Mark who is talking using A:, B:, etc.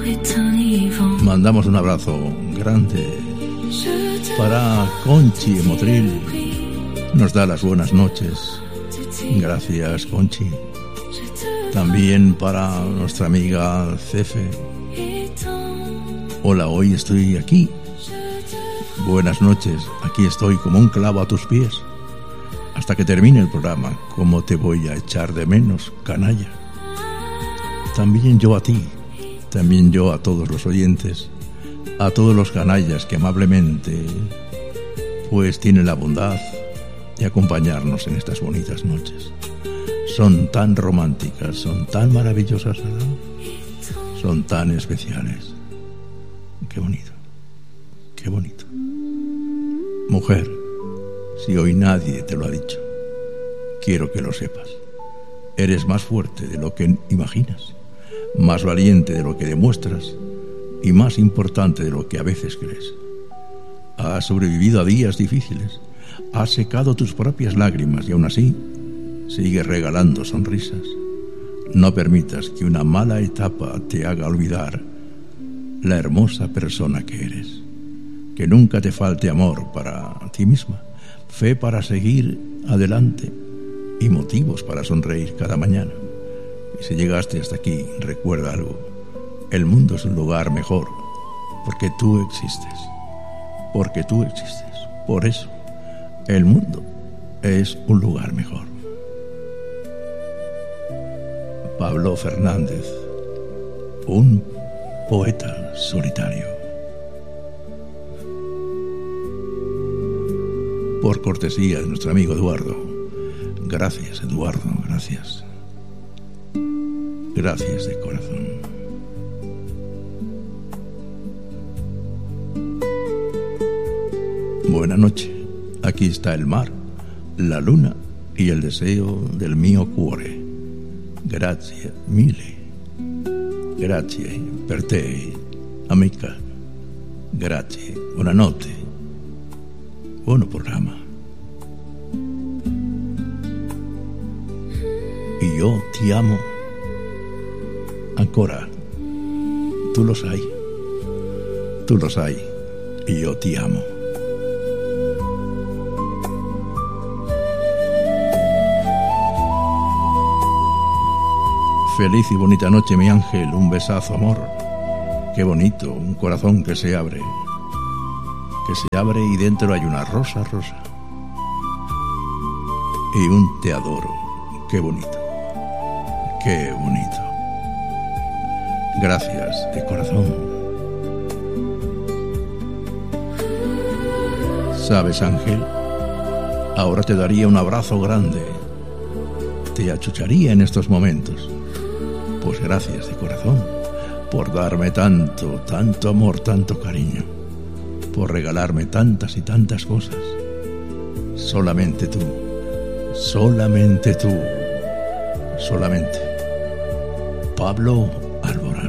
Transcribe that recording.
A: Mandamos un abrazo grande para Conchi de Motril. Nos da las buenas noches. Gracias, Conchi. También para nuestra amiga Cefe. Hola, hoy estoy aquí. Buenas noches, aquí estoy como un clavo a tus pies. Hasta que termine el programa, ¿cómo te voy a echar de menos, canalla? También yo a ti, también yo a todos los oyentes, a todos los canallas que amablemente pues tienen la bondad de acompañarnos en estas bonitas noches. Son tan románticas, son tan maravillosas, ¿verdad? Son tan especiales. Qué bonito, qué bonito. Mujer, si hoy nadie te lo ha dicho, quiero que lo sepas. Eres más fuerte de lo que imaginas, más valiente de lo que demuestras y más importante de lo que a veces crees. Has sobrevivido a días difíciles, has secado tus propias lágrimas y aún así sigues regalando sonrisas. No permitas que una mala etapa te haga olvidar la hermosa persona que eres. Que nunca te falte amor para ti misma, fe para seguir adelante y motivos para sonreír cada mañana. Y si llegaste hasta aquí, recuerda algo: el mundo es un lugar mejor porque tú existes. Porque tú existes. Por eso, el mundo es un lugar mejor. Pablo Fernández, un poeta solitario. Por cortesía de nuestro amigo Eduardo. Gracias, Eduardo, gracias. Gracias de corazón. Buena noche. Aquí está el mar, la luna y el deseo del mio cuore. Grazie mille. Grazie per te, amica. Grazie. Buonanotte. Buon programma. Y yo te amo ancora. Tú lo sai. Tú lo sai. Y yo te amo. Feliz y bonita noche, mi ángel. Un besazo, amor. Qué bonito, un corazón que se abre. Que se abre y dentro hay una rosa, rosa. Y un te adoro. Qué bonito. Qué bonito. Gracias de corazón. ¿Sabes, ángel? Ahora te daría un abrazo grande. Te achucharía en estos momentos. Pues gracias de corazón por darme tanto, tanto amor, tanto cariño, por regalarme tantas y tantas cosas. Solamente tú, solamente tú, solamente. Pablo Alborán.